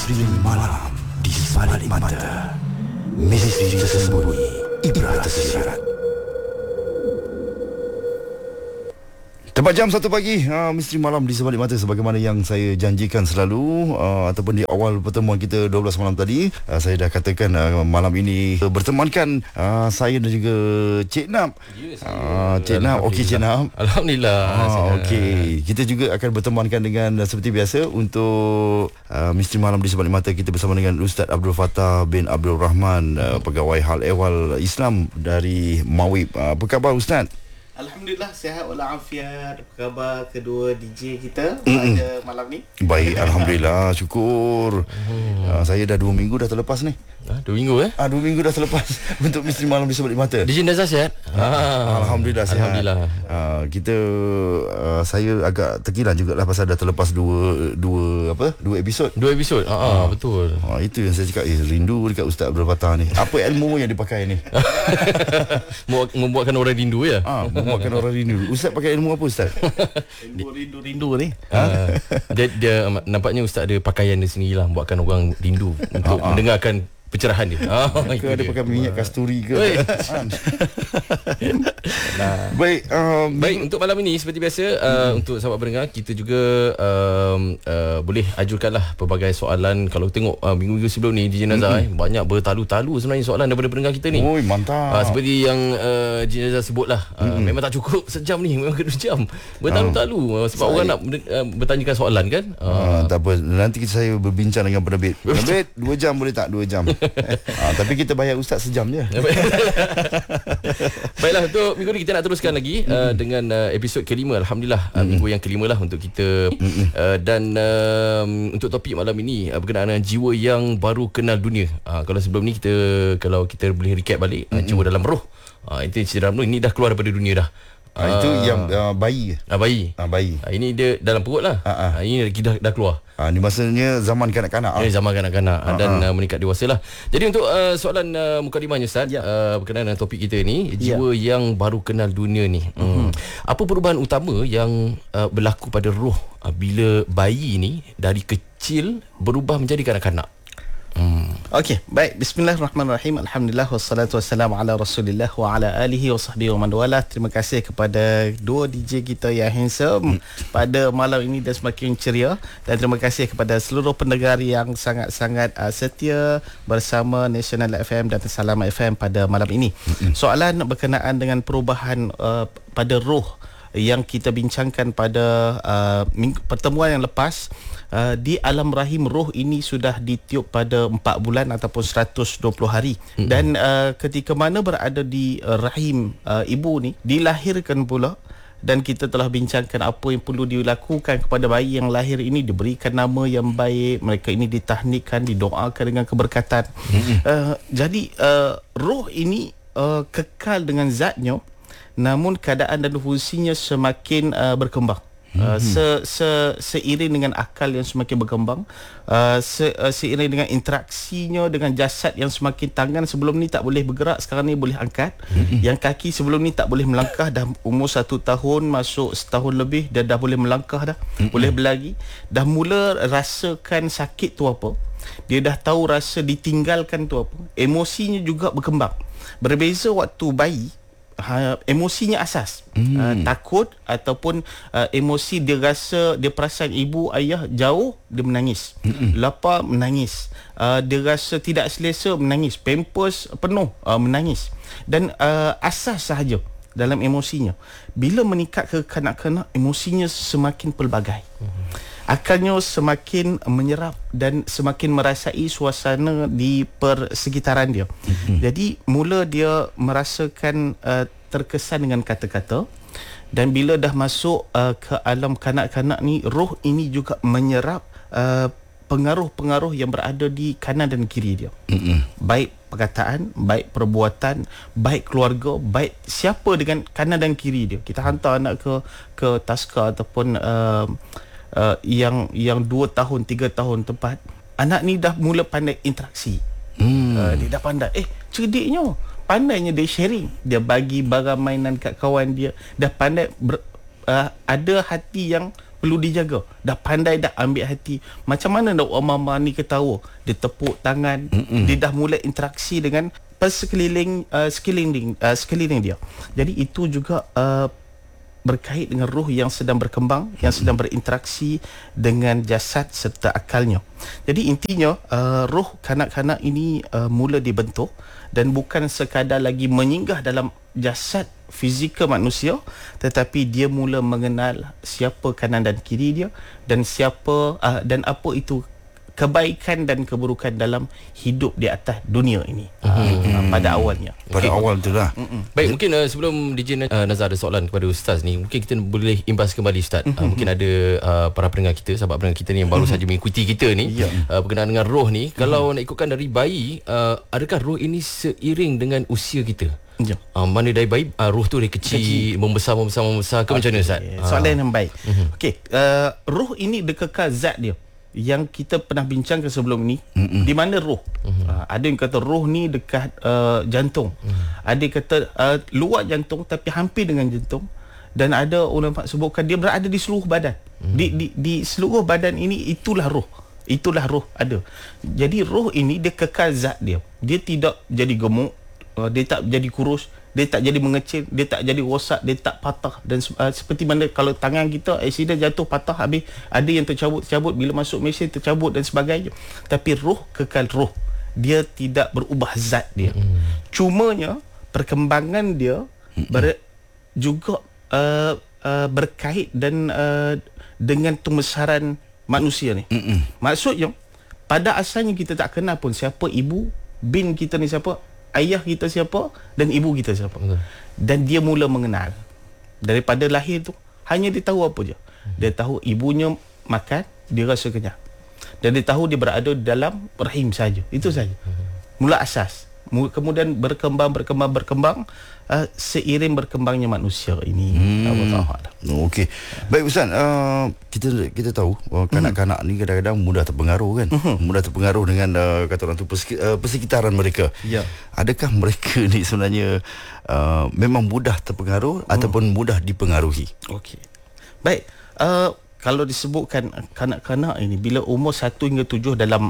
Misteri malam di sebalik mata. Misteri tersembunyi, ibrah tersirat. Tepat jam 1 pagi, misteri malam di sebalik mata, sebagaimana yang saya janjikan selalu, ataupun di awal pertemuan kita 12 malam tadi. Saya dah katakan malam ini bertemankan saya dan juga Cik Nap. Cik Nap, okey Cik Nap? Alhamdulillah. Okey, kita juga akan bertemankan dengan seperti biasa untuk misteri malam di sebalik mata. Kita bersama dengan Ustaz Abdul Fattah bin Abdul Rahman, pegawai hal ehwal Islam dari Mawib. Apa khabar Ustaz? Alhamdulillah, sihat walafiat. Apa khabar kedua DJ kita pada malam ni? Baik, Alhamdulillah, syukur. Saya dah 2 minggu dah terlepas ni. 2 minggu 2 minggu dah terlepas untuk misteri malam di sebalik mata. DJ Nazar sihat? Alhamdulillah sihat. Alhamdulillah. Kita saya agak terkilan jugalah pasal dah terlepas dua episod. 2 episod. Betul. Itu yang saya cakap, rindu dekat Ustaz Abdul Fattah ni. Apa ilmu yang dipakai ni? Membuatkan orang rindu ya. Membuatkan orang rindu. Ustaz pakai ilmu apa Ustaz? Ilmu rindu ni. Dia nampaknya Ustaz ada pakaian dia sendirilah, membuatkan orang rindu untuk mendengarkan pencerahan dia. Ke ada pakai minyak kasturi ke? Baik, baik, untuk malam ini seperti biasa, untuk sahabat pendengar, kita juga boleh ajukanlah pelbagai soalan. Kalau tengok minggu-minggu sebelum ni DJ Nazar banyak bertalu-talu sebenarnya soalan daripada pendengar kita ni. Oi, mantap. Seperti yang DJ Nazar sebutlah, memang tak cukup sejam ni, memang kena 2 jam bertalu-talu sebab orang nak bertanyakan soalan kan. Tak apa, nanti saya berbincang dengan penerbit. Penerbit 2 jam boleh tak? 2 jam. Tapi kita bayar Ustaz sejam je. Baiklah, untuk minggu ni kita nak teruskan lagi dengan episod kelima. Alhamdulillah, minggu yang kelima lah untuk kita. Dan untuk topik malam ini berkenaan dengan jiwa yang baru kenal dunia. Kalau sebelum ni kalau kita boleh recap balik, jiwa dalam roh, itu cerita dalam roh ini dah keluar daripada dunia dah. Itu yang bayi. Bayi. Ini dia dalam perut lah. Ini dah keluar. Ini maksudnya zaman kanak-kanak. Zaman kanak-kanak dan meningkat dewasa lah. Jadi untuk soalan mukadimahnya Ustaz, berkenaan dengan topik kita ni, jiwa yang baru kenal dunia ni, apa perubahan utama yang berlaku pada roh bila bayi ni dari kecil berubah menjadi kanak-kanak? Okey, baik. Bismillahirrahmanirrahim. Alhamdulillah wassalatu wassalamu ala Rasulillah wa ala alihi wa sahbihi wa man wala. Terima kasih kepada dua DJ kita yang handsome pada malam ini dan semakin ceria, dan terima kasih kepada seluruh pendengar yang sangat-sangat setia bersama National FM dan Salam FM pada malam ini. Soalan berkenaan dengan perubahan pada roh yang kita bincangkan pada pertemuan yang lepas. Di alam rahim, roh ini sudah ditiup pada 4 bulan ataupun 120 hari. Dan ketika mana berada di rahim ibu ni, dilahirkan pula. Dan kita telah bincangkan apa yang perlu dilakukan kepada bayi yang lahir ini. Diberikan nama yang baik, mereka ini ditahnikkan, didoakan dengan keberkatan. Jadi roh ini kekal dengan zatnya, namun keadaan dan fungsinya semakin berkembang. Seiring dengan akal yang semakin berkembang, seiring dengan interaksinya dengan jasad yang semakin, tangan sebelum ni tak boleh bergerak, sekarang ni boleh angkat. Yang kaki sebelum ni tak boleh melangkah, dah umur 1 tahun masuk setahun lebih, dia dah boleh melangkah dah, boleh berlari, dah mula rasakan sakit tu apa, dia dah tahu rasa ditinggalkan tu apa. Emosinya juga berkembang. Berbeza waktu bayi, emosinya asas, takut ataupun emosi dia rasa, dia perasan ibu ayah jauh, dia menangis, lapar menangis, dia rasa tidak selesa menangis, pampers penuh menangis, dan asas sahaja dalam emosinya. Bila meningkat ke kanak-kanak, emosinya semakin pelbagai, akalnya semakin menyerap dan semakin merasai suasana di persekitaran dia. Jadi mula dia merasakan terkesan dengan kata-kata, dan bila dah masuk ke alam kanak-kanak ni, roh ini juga menyerap pengaruh-pengaruh yang berada di kanan dan kiri dia. Baik perkataan, baik perbuatan, baik keluarga, baik siapa dengan kanan dan kiri dia. Kita hantar anak ke taska ataupun yang 2 tahun 3 tahun tempat, anak ni dah mula pandai interaksi. Dia dah pandai, cerdiknya, pandainya dia sharing, dia bagi barang mainan kat kawan dia, dah pandai ada hati yang perlu dijaga. Dah pandai dah ambil hati. Macam mana nak mama ni ketawa? Dia tepuk tangan, dia dah mula interaksi dengan sekeliling dia. Jadi itu juga berkait dengan roh yang sedang berkembang, yang sedang berinteraksi dengan jasad serta akalnya. Jadi intinya roh kanak-kanak ini mula dibentuk dan bukan sekadar lagi menyinggah dalam jasad fizikal manusia, tetapi dia mula mengenal siapa kanan dan kiri dia dan siapa dan apa itu kebaikan dan keburukan dalam hidup di atas dunia ini pada awalnya. Pada awal tu lah. Baik, mungkin sebelum DJ Nazar ada soalan kepada Ustaz ni, mungkin kita boleh imbas kembali Ustaz. Mungkin ada para pendengar kita, sahabat pendengar kita ni yang baru saja mengikuti kita ni berkenaan dengan roh ni. Kalau nak ikutkan dari bayi, adakah roh ini seiring dengan usia kita? Ya. Mana dari bayi roh tu dari kecil membesar ke macam mana Ustaz? Soalan yang baik. Okey, roh ini dia kekal zat dia yang kita pernah bincangkan sebelum ni. Di mana roh? Ada yang kata roh ni dekat jantung. Ada yang kata luar jantung tapi hampir dengan jantung. Dan ada ulama sebutkan dia berada di seluruh badan. Di seluruh badan ini itulah roh. Itulah roh ada. Jadi roh ini dia kekal zat dia. Dia tidak jadi gemuk, dia tak jadi kurus, dia tak jadi mengecil, dia tak jadi rosak, dia tak patah. Dan seperti mana kalau tangan kita aksiden jatuh patah, habis ada yang tercabut bila masuk mesin tercabut dan sebagainya. Tapi roh kekal roh. Dia tidak berubah zat dia. Cumanya perkembangan dia juga berkait dan dengan pembesaran manusia ni. Maksudnya pada asalnya kita tak kenal pun siapa ibu bin kita ni, siapa ayah kita siapa dan ibu kita siapa. Dan dia mula mengenal. Daripada lahir tu hanya dia tahu apa je. Dia tahu ibunya makan, dia rasa kenyang. Dan dia tahu dia berada dalam rahim saja. Itu saja. Mula asas. Kemudian berkembang seiring berkembangnya manusia ini. Okey. Baik Ustaz, kita tahu kanak-kanak ni kadang-kadang mudah terpengaruh kan. Mudah terpengaruh dengan kata orang tu persekitaran mereka. Ya. Adakah mereka ni sebenarnya memang mudah terpengaruh ataupun mudah dipengaruhi? Okey. Baik. Kalau disebutkan kanak-kanak ini bila umur 1 hingga 7 dalam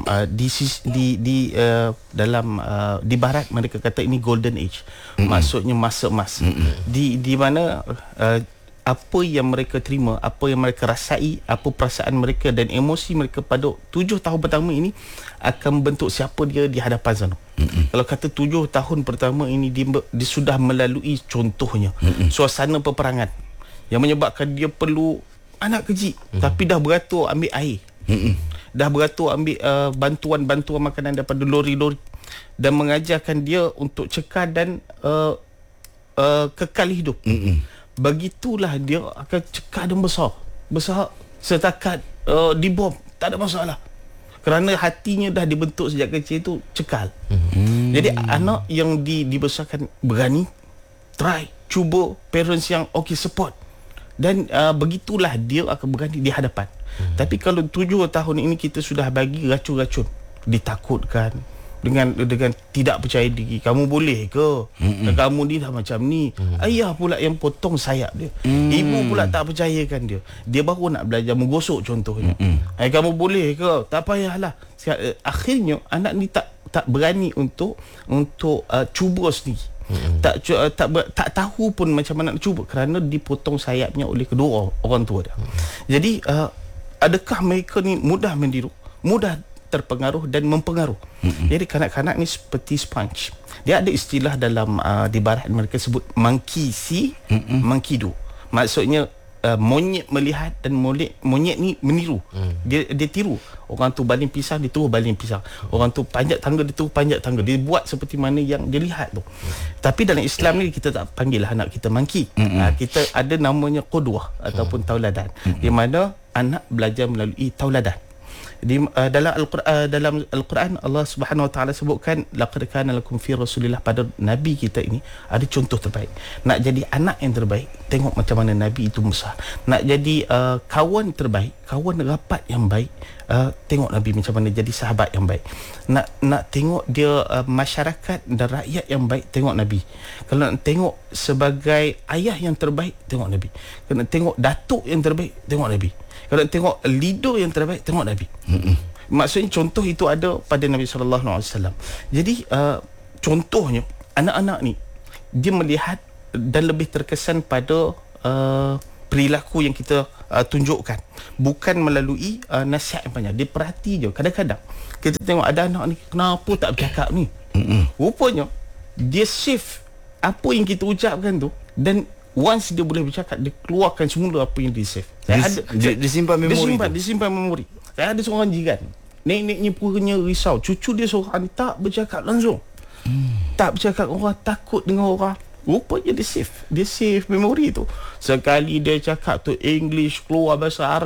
di barat mereka kata ini golden age. Maksudnya masa emas. Di mana apa yang mereka terima, apa yang mereka rasai, apa perasaan mereka dan emosi mereka pada 7 tahun pertama ini akan membentuk siapa dia di hadapan sana. Kalau kata 7 tahun pertama ini dia sudah melalui contohnya suasana peperangan yang menyebabkan dia perlu anak kecil tapi dah beratur ambil air. Dah beratur ambil bantuan makanan daripada lori-lori dan mengajarkan dia untuk cekal dan kekal hidup. Begitulah dia akan cekal dan besar setakat dibom, tak ada masalah. Kerana hatinya dah dibentuk sejak kecil tu cekal. Jadi anak yang dibesarkan berani, try, cuba, parents yang okay support. Dan begitulah dia akan berani di hadapan. Tapi kalau 7 tahun ini kita sudah bagi racun-racun, ditakutkan dengan tidak percaya diri. Kamu boleh ke? Kamu ni dah macam ni. Ayah pula yang potong sayap dia. Ibu pula tak percayakan dia. Dia baru nak belajar menggosok contohnya. Kamu boleh ke? Tak payahlah. Akhirnya anak ni tak berani untuk cuba sendiri. Tak tahu pun macam mana nak cuba kerana dipotong sayapnya oleh kedua orang tua dia. Jadi adakah mereka ni mudah meniru, mudah terpengaruh dan mempengaruh? Jadi kanak-kanak ni seperti sponge. Dia ada istilah dalam di barat mereka sebut monkey see, monkey do. Maksudnya monyet melihat dan monyet ni meniru. Dia tiru. Orang tu baling pisang, dia terus baling pisang. Orang tu panjat tangga, dia terus panjat tangga. Dia buat seperti mana yang dia lihat tu. Tapi dalam Islam ni kita tak panggil anak kita monkey. Kita ada namanya qudwah ataupun tauladan. Di mana anak belajar melalui tauladan. Dalam Al-Quran Allah Subhanahu Wa Taala sebutkan laqad kana lakum fi Rasulillah, pada nabi kita ini ada contoh terbaik. Nak jadi anak yang terbaik, tengok macam mana nabi itu besar. Nak jadi kawan terbaik, kawan rapat yang baik, tengok nabi macam mana jadi sahabat yang baik. Nak tengok dia masyarakat dan rakyat yang baik, tengok nabi. Kalau nak tengok sebagai ayah yang terbaik, tengok nabi. Kalau nak tengok datuk yang terbaik, tengok nabi. Kalau tengok leader yang terbaik, tengok Nabi. Maksudnya contoh itu ada pada Nabi SAW. Jadi contohnya anak-anak ni dia melihat dan lebih terkesan pada perilaku yang kita tunjukkan, bukan melalui nasihat yang banyak. Dia perhati je. Kadang-kadang kita tengok ada anak ni kenapa tak bercakap ni. Rupanya dia shift apa yang kita ucapkan tu, dan once dia boleh bercakap, dia keluarkan semula apa yang dia save. Dia simpan memori. Dia simpan memori. Saya ada seorang jiran, nenek-neknya punya risau, cucu dia seorang ni tak bercakap langsung. Tak bercakap orang, takut dengan orang. Rupanya dia save memori tu. Sekali dia cakap tu English, keluar bahasa Arab,